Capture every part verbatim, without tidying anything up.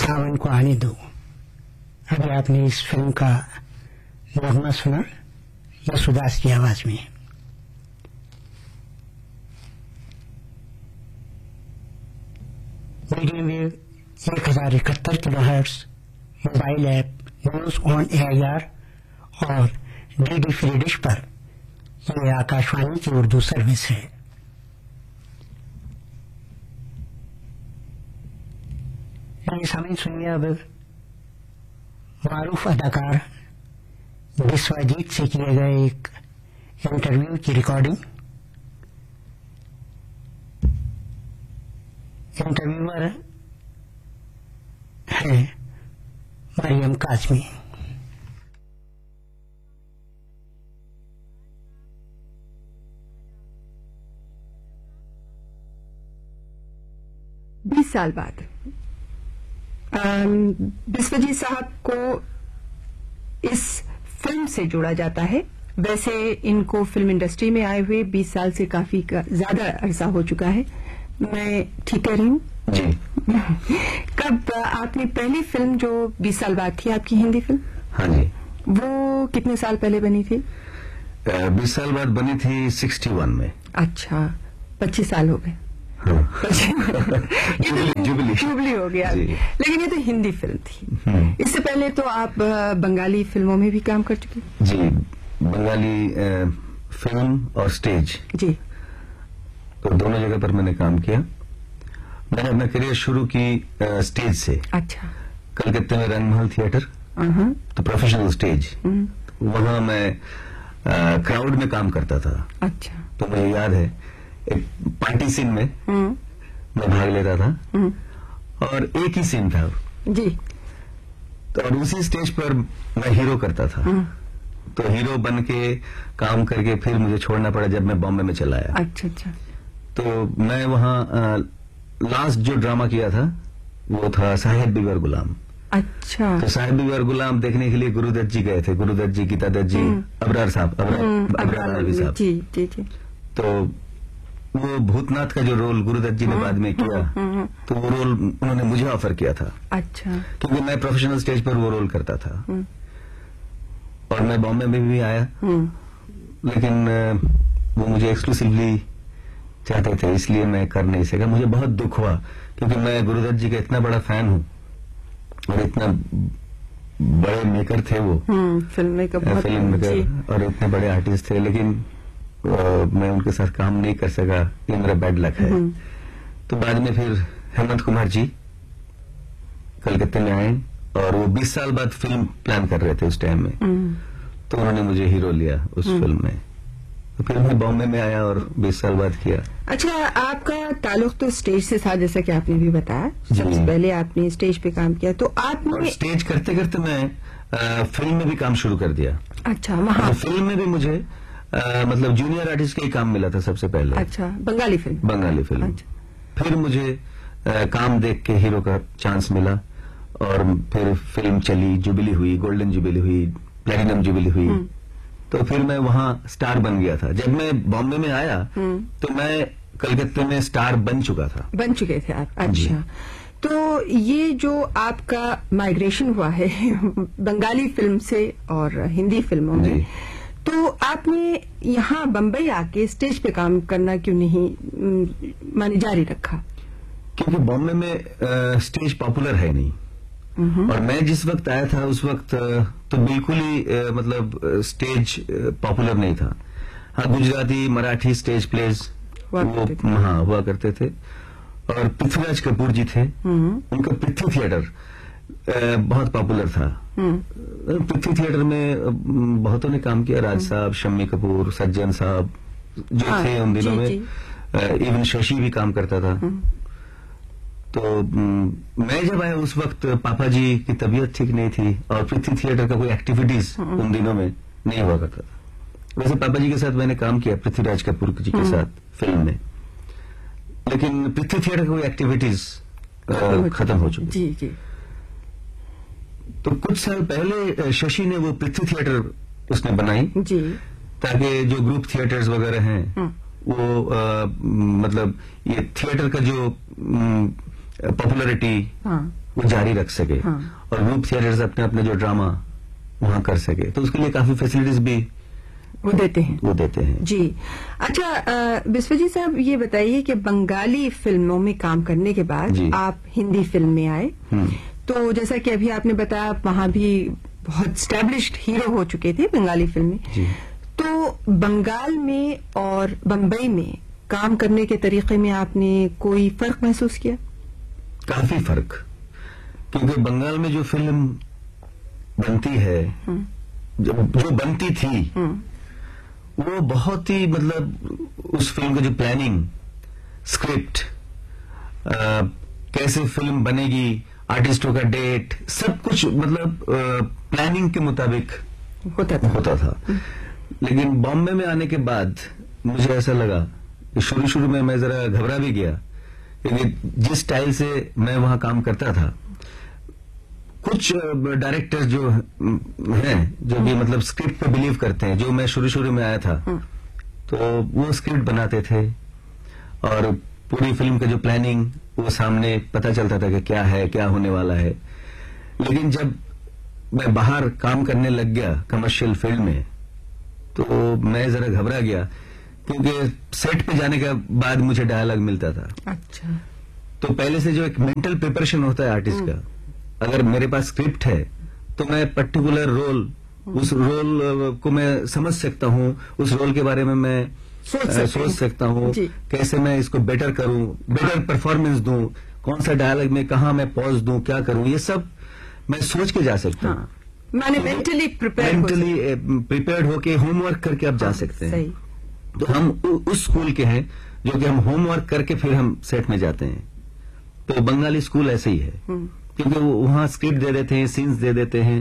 सावन को आने दो। अभी आपने इस फिल्म का नगमा सुना यशुदास की आवाज में। मीडियम वेव एक हजार इकहत्तर kilo hertz, mobile app news on AIR और डीडी फ्री डिश पर यह आकाशवाणी की उर्दू सर्विस है। ये सामने सुनिए अब मारूफ अदाकार विश्वजीत से किए गए एक इंटरव्यू की रिकॉर्डिंग। इंटरव्यूअर है मरियम काजमी। बीस साल बाद विश्वजीत साहब को इस फिल्म से जोड़ा जाता है। वैसे इनको फिल्म इंडस्ट्री में आए हुए बीस साल से काफी ज्यादा अरसा हो चुका है। मैं ठीक कह रही हूँ जी? कब आपने पहली फिल्म जो बीस साल बाद थी आपकी हिंदी फिल्म? हाँ जी। वो कितने साल पहले बनी थी? बीस साल बाद बनी थी इकसठ में। अच्छा, पच्चीस साल हो गए। हाँ। जुबली जुबली जुबली हो गया। लेकिन ये तो हिंदी फिल्म थी। इससे पहले तो आप बंगाली फिल्मों में भी काम कर चुके? जी, बंगाली फिल्म और स्टेज जी, तो दोनों जगह पर मैंने काम किया। मैंने अपना करियर शुरू की स्टेज से। अच्छा। कलकत्ते में रंगमहल थिएटर, तो प्रोफेशनल स्टेज, वहां मैं क्राउड में काम करता था। अच्छा। तो मुझे याद है एक पार्टी सीन में मैं भाग लेता था और एक ही सीन था जी, तो और उसी स्टेज पर मैं हीरो करता था। तो हीरो बन के काम करके फिर मुझे छोड़ना पड़ा जब मैं बॉम्बे में चला आया। अच्छा अच्छा। तो मैं वहां लास्ट जो ड्रामा किया था वो था साहिब बीवर गुलाम। अच्छा। तो साहिब बीवर गुलाम देखने के लिए गुरुदत्त जी गए थे, गुरुदत्त जी, गीता दत्त जी, अबरार साहब, अबरार अबरार अलवी साहब। जी जी जी। तो वो भूतनाथ का जो रोल गुरुदत्त जी ने बाद में किया, तो वो रोल उन्होंने मुझे ऑफर किया था। अच्छा। क्योंकि मैं प्रोफेशनल स्टेज पर वो रोल करता था और मैं बॉम्बे में भी आया, लेकिन वो मुझे एक्सक्लूसिवली चाहते थे, इसलिए मैं कर नहीं सका। मुझे बहुत दुख हुआ क्योंकि मैं गुरुदत्त जी का इतना बड़ा फैन हूँ और इतना बड़े मेकर थे वो, फिल्म मेकर, फिल्म मेकर और इतने बड़े आर्टिस्ट थे, लेकिन आ, मैं उनके साथ काम नहीं कर सका। ये मेरा बैड लक है। तो बाद में फिर हेमंत कुमार जी कलकत्ते में आए और वो बीस साल बाद फिल्म प्लान कर रहे थे उस टाइम में, तो उन्होंने मुझे हीरो लिया उस फिल्म में। तो फिर मैं बॉम्बे में आया और बीस साल बाद किया। अच्छा, आपका ताल्लुक तो स्टेज से था, जैसा कि आपने भी बताया। सबसे पहले आपने स्टेज पे काम किया, तो आपने स्टेज करते करते मैं आ, फिल्म में भी काम शुरू कर दिया। अच्छा, वहाँ फिल्म में भी मुझे आ, मतलब जूनियर आर्टिस्ट का ही काम मिला था सबसे पहले। अच्छा, बंगाली फिल्म? बंगाली फिल्म। अच्छा। फिर मुझे आ, काम देख के हीरो का चांस मिला और फिर फिल्म चली, जुबिली हुई, गोल्डन जुबिली हुई, प्लेटिनम जुबिली हुई, तो फिर मैं वहां स्टार बन गया था। जब मैं बॉम्बे में आया तो मैं कलकत्ते में स्टार बन चुका था। बन चुके थे आप? अच्छा। तो ये जो आपका माइग्रेशन हुआ है बंगाली फिल्म से और हिंदी फिल्मों में, तो आपने यहाँ बम्बई आके स्टेज पे काम करना क्यों नहीं माने जारी रखा? क्योंकि बॉम्बे में आ, स्टेज पॉपुलर है नहीं, और मैं जिस वक्त आया था उस वक्त तो बिल्कुल ही आ, मतलब स्टेज पॉपुलर नहीं था। हाँ, गुजराती मराठी स्टेज प्लेज वो हाँ हुआ करते थे। और पृथ्वीराज कपूर जी थे, उनका पृथ्वी थिएटर बहुत पॉपुलर था। पृथ्वी थिएटर में बहुतों ने काम किया, राज साहब, शम्मी कपूर, सज्जन साहब जो हाँ, थे उन दिनों में, इवन शशि भी काम करता था। तो मैं जब आया उस वक्त पापा जी की तबीयत ठीक नहीं थी और पृथ्वी थिएटर का कोई एक्टिविटीज उन दिनों में नहीं हुआ करता था। वैसे पापा जी के साथ मैंने काम किया पृथ्वीराज कपूर जी के साथ फिल्म में, लेकिन पृथ्वी थिएटर की कोई एक्टिविटीज खत्म हो चुकी। जी जी। तो कुछ साल पहले शशि ने वो पृथ्वी थिएटर उसने बनाई जी, ताकि जो ग्रुप थिएटर्स वगैरह हैं वो आ, मतलब ये थिएटर का जो पॉपुलरिटी हाँ। वो जारी रख सके। हाँ। और ग्रुप थिएटर्स अपने अपने जो ड्रामा वहां कर सके, तो उसके लिए काफी फैसिलिटीज भी वो देते हैं वो देते हैं जी। अच्छा विश्वजीत साहब, ये बताइए कि बंगाली फिल्मों में काम करने के बाद आप हिंदी फिल्म में आए, तो जैसा कि अभी आपने बताया आप वहां भी बहुत स्टैब्लिश्ड हीरो हो चुके थे बंगाली फिल्म में, तो बंगाल में और बम्बई में काम करने के तरीके में आपने कोई फर्क महसूस किया? काफी फर्क, क्योंकि बंगाल में जो फिल्म बनती है, जो, जो बनती थी, वो बहुत ही मतलब उस फिल्म का जो प्लानिंग, स्क्रिप्ट, आ, कैसे फिल्म बनेगी, आर्टिस्टों का डेट, सब कुछ मतलब प्लानिंग के मुताबिक होता था होता था लेकिन बॉम्बे में आने के बाद मुझे ऐसा लगा कि शुरू शुरू में मैं जरा घबरा भी गया, क्योंकि जिस स्टाइल से मैं वहां काम करता था, कुछ डायरेक्टर्स जो हैं जो भी मतलब स्क्रिप्ट पे बिलीव करते हैं, जो मैं शुरू शुरू में आया था, तो वो स्क्रिप्ट बनाते थे और पूरी फिल्म का जो प्लानिंग वो सामने पता चलता था कि क्या है, क्या होने वाला है। लेकिन जब मैं बाहर काम करने लग गया कमर्शियल फील्ड में, तो मैं जरा घबरा गया, क्योंकि सेट पे जाने के बाद मुझे डायलॉग मिलता था। अच्छा। तो पहले से जो एक मेंटल प्रिपरेशन होता है आर्टिस्ट का, अगर मेरे पास स्क्रिप्ट है तो मैं पर्टिकुलर रोल, उस रोल को मैं समझ सकता हूँ, उस रोल के बारे में मैं सोच, आ, सोच सकता हूँ, कैसे मैं इसको बेटर करूँ, बेटर परफॉर्मेंस दूं, कौन सा डायलॉग में कहाँ मैं पॉज दूं, क्या करूँ, ये सब मैं सोच के जा सकता हूँ। हाँ। मैंने मेंटली प्रिपेयर मेंटली प्रिपेयर्ड होके होमवर्क करके आप जा सकते हैं। सही। तो हम उस स्कूल के हैं जो कि हम होमवर्क करके फिर हम सेट में जाते हैं। तो बंगाली स्कूल ऐसे ही है, क्योंकि वो वहां स्क्रिप्ट दे देते हैं, सीन्स दे देते हैं।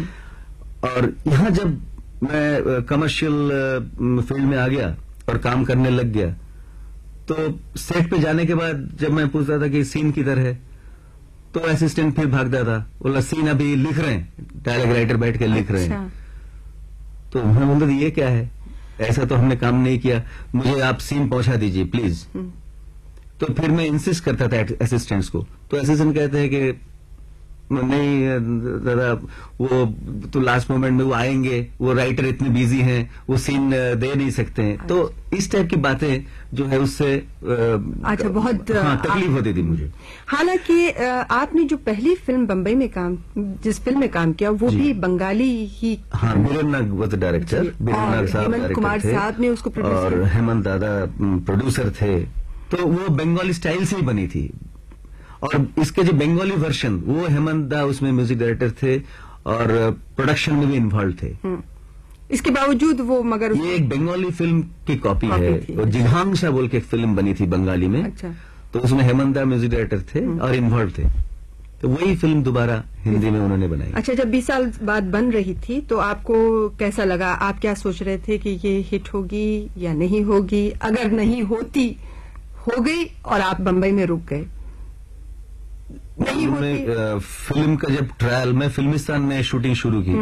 और यहाँ जब मैं कमर्शियल फील्ड में आ गया और काम करने लग गया, तो सेट पे जाने के बाद जब मैं पूछता था कि सीन किधर है, तो असिस्टेंट फिर भागता था, बोला सीन अभी लिख रहे हैं, डायलॉग राइटर बैठ के लिख रहे हैं। तो मैं बोलता था ये क्या है, ऐसा तो हमने काम नहीं किया, मुझे आप सीन पहुंचा दीजिए प्लीज। तो फिर मैं इंसिस्ट करता था असिस्टेंट्स को, तो असिस्टेंट कहते हैं कि नहीं दादा, वो तो लास्ट मोमेंट में वो आएंगे, वो राइटर इतने बिजी हैं, वो सीन दे नहीं सकते हैं। तो इस टाइप की बातें जो है उससे अच्छा बहुत हाँ, तकलीफ होती थी मुझे। हालांकि आपने जो पहली फिल्म बंबई में काम, जिस फिल्म में काम किया वो भी बंगाली ही। हाँ, बीरेन नाग वॉज द डायरेक्टर, बीरेन नाग साहब हेमंत कुमार साहब ने उसको प्रोड्यूस, और हेमंत दादा प्रोड्यूसर थे। तो वो बंगाली स्टाइल से ही बनी थी, और इसके जो बंगाली वर्जन वो हेमंत दा उसमें म्यूजिक डायरेक्टर थे और प्रोडक्शन में भी इन्वॉल्व थे। इसके बावजूद वो मगर ये एक बंगाली फिल्म की कॉपी है, और जिघांसा बोल के एक फिल्म बनी थी बंगाली में। अच्छा। तो उसमें हेमंत दा म्यूजिक डायरेक्टर थे और इन्वॉल्व थे, तो वही फिल्म दोबारा हिंदी में उन्होंने बनाई। अच्छा, जब बीस साल बाद बन रही थी तो आपको कैसा लगा? आप क्या सोच रहे थे कि ये हिट होगी या नहीं होगी? अगर नहीं होती, हो गई और आप बंबई में रुक गए, नहीं होती। फिल्म का जब ट्रायल, मैं फिल्मिस्तान में शूटिंग शुरू की,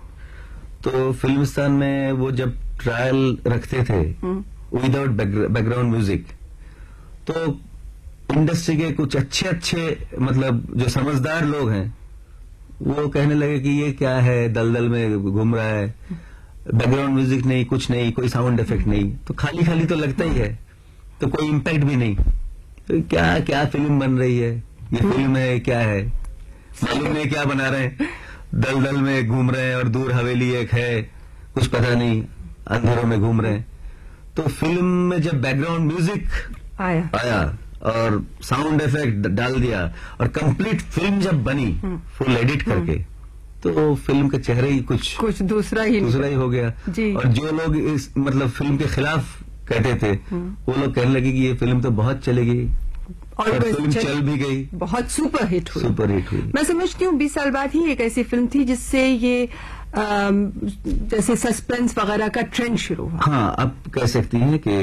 तो फिल्मिस्तान में वो जब ट्रायल रखते थे विदाउट बैकग्राउंड म्यूजिक, तो इंडस्ट्री के कुछ अच्छे अच्छे मतलब जो समझदार लोग हैं वो कहने लगे कि ये क्या है, दलदल में घूम रहा है, बैकग्राउंड म्यूजिक नहीं, कुछ नहीं, कोई साउंड इफेक्ट नहीं, तो खाली खाली तो लगता ही है, तो कोई इम्पैक्ट भी नहीं, तो क्या क्या फिल्म बन रही है, ये फिल्म है क्या है, मालूम नहीं क्या बना रहे हैं, दलदल में घूम रहे हैं और दूर हवेली एक है, कुछ पता नहीं, अंधेरों में घूम रहे हैं। तो फिल्म में जब बैकग्राउंड म्यूजिक आया आया और साउंड इफेक्ट डाल दिया और कंप्लीट फिल्म जब बनी फुल एडिट करके, तो फिल्म का चेहरा ही कुछ कुछ दूसरा ही दूसरा ही हो गया। और जो लोग इस मतलब फिल्म के खिलाफ कहते थे, वो लोग कहने लगे कि ये फिल्म तो बहुत चलेगी, और, और फिल्म चल, चल भी गई, बहुत सुपर हिट हुई। सुपर हिट हुई। मैं समझती हूँ बीस साल बाद ही एक ऐसी फिल्म थी जिससे ये आ, जैसे सस्पेंस वगैरह का ट्रेंड शुरू हुआ। हाँ, आप कह सकती हैं कि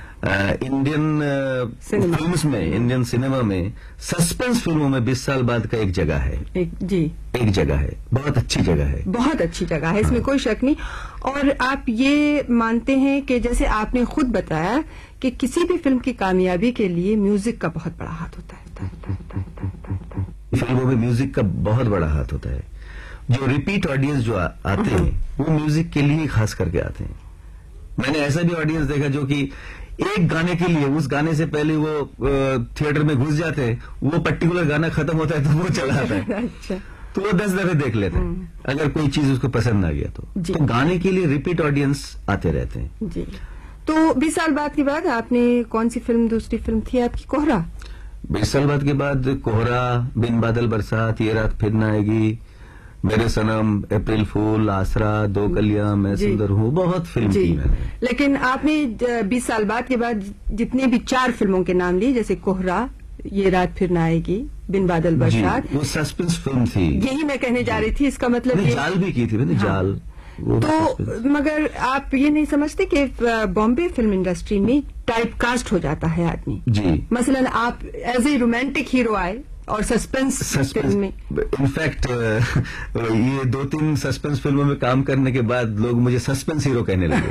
इंडियन फिल्म्स में, इंडियन सिनेमा में, सस्पेंस फिल्मों में बीस साल बाद का एक जगह है। एक जी एक जगह है, बहुत अच्छी जगह है, बहुत अच्छी जगह है, इसमें हाँ। कोई शक नहीं। और आप ये मानते हैं कि जैसे आपने खुद बताया कि किसी भी फिल्म की कामयाबी के लिए म्यूजिक का बहुत बड़ा हाथ होता है। फिल्मों में म्यूजिक का बहुत बड़ा हाथ होता है। जो रिपीट ऑडियंस जो आ, आते हैं वो म्यूजिक के लिए खास करके आते हैं। मैंने ऐसा भी ऑडियंस देखा जो कि एक गाने के लिए, उस गाने से पहले वो थिएटर में घुस जाते हैं, वो पर्टिकुलर गाना खत्म होता है तो वो चला आता है। अच्छा। तो वो दस दफे देख लेते हैं अगर कोई चीज उसको पसंद आ गया तो। तो गाने के लिए रिपीट ऑडियंस आते रहते हैं जी। तो बीस साल बाद के बाद आपने कौन सी फिल्म, दूसरी फिल्म थी आपकी कोहरा? बीस साल बाद के बाद कोहरा, बिन बादल बरसात, ये रात फिर न आएगी, मेरे सनम, अप्रैल फूल, आसरा, दो कलियां, मैं सुंदर हूँ, बहुत फिल्म की मैंने। लेकिन आपने बीस साल बाद के बाद जितने भी चार फिल्मों के नाम लिए, जैसे कोहरा, ये रात फिर न आएगी, बिन बादल बरसात, वो सस्पेंस फिल्म थी। यही मैं कहने जा रही थी। इसका मतलब ये जाल भी की थी मैंने। हाँ। जाल तो मगर आप ये नहीं समझते कि बॉम्बे फिल्म इंडस्ट्री में टाइप कास्ट हो जाता है आदमी? जी। मसलन आप एज ए रोमांटिक हीरो आए और सस्पेंस, सस्पेंस फिल्म में। इनफैक्ट ये दो तीन सस्पेंस फिल्मों में काम करने के बाद लोग मुझे सस्पेंस हीरो कहने लगे।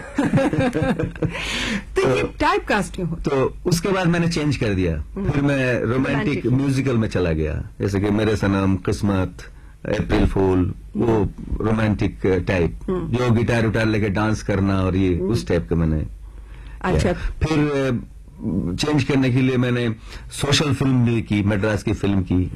तो ये टाइप कास्ट क्यों होता? तो उसके बाद मैंने चेंज कर दिया, फिर मैं रोमांटिक म्यूजिकल में चला गया, जैसे कि मेरे सनम, किस्मत, अप्रैल फूल, वो रोमांटिक टाइप, जो गिटार उटार लेके डांस करना और ये उस टाइप का मैंने। अच्छा। फिर चेंज करने के लिए मैंने सोशल फिल्म भी की, मद्रास की फिल्म की।